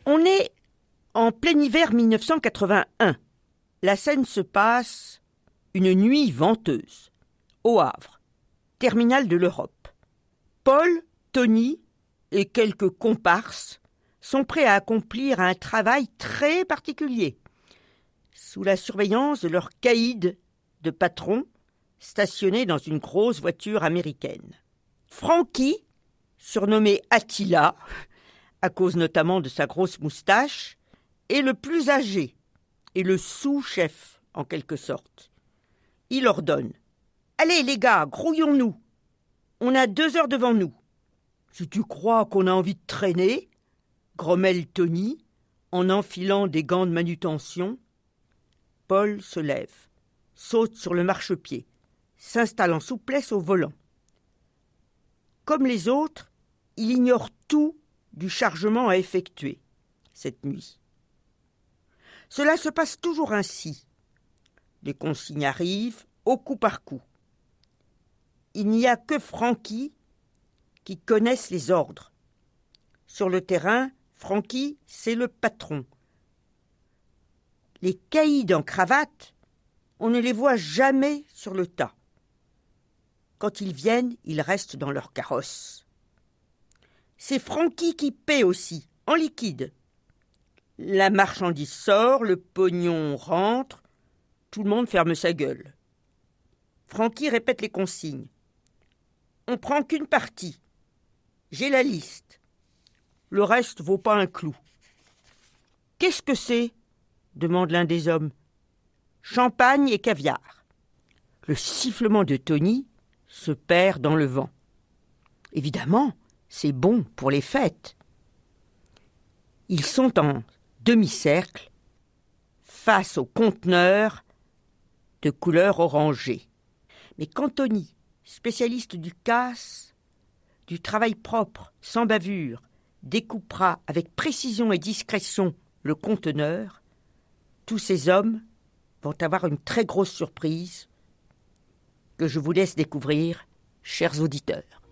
On est en plein hiver 1981. La scène se passe une nuit venteuse, au Havre, terminal de l'Europe. Paul, Tony et quelques comparses sont prêts à accomplir un travail très particulier, sous la surveillance de leur caïd de patron, stationné dans une grosse voiture américaine. Frankie, surnommé Attila, à cause notamment de sa grosse moustache, est le plus âgé et le sous-chef, en quelque sorte. Il ordonne « Allez les gars, grouillons-nous. On a 2 heures devant nous. » « Si tu crois qu'on a envie de traîner ?» grommelle Tony, en enfilant des gants de manutention. Paul se lève, saute sur le marchepied, s'installe en souplesse au volant. Comme les autres, il ignore tout du chargement à effectuer cette nuit. Cela se passe toujours ainsi. Les consignes arrivent au coup par coup. Il n'y a que Frankie qui connaisse les ordres. Sur le terrain, Frankie, c'est le patron. Les caïds en cravate, on ne les voit jamais sur le tas. Quand ils viennent, ils restent dans leur carrosse. C'est Frankie qui paie aussi, en liquide. La marchandise sort, le pognon rentre, tout le monde ferme sa gueule. Frankie répète les consignes. On prend qu'une partie. J'ai la liste. Le reste vaut pas un clou. Qu'est-ce que c'est ? Demande l'un des hommes. Champagne et caviar. Le sifflement de Tony se perd dans le vent. Évidemment, c'est bon pour les fêtes. Ils sont en demi-cercle face au conteneur de couleur orangée. Mais quand Tony, spécialiste du casse, du travail propre, sans bavure, découpera avec précision et discrétion le conteneur, tous ces hommes vont avoir une très grosse surprise que je vous laisse découvrir, chers auditeurs.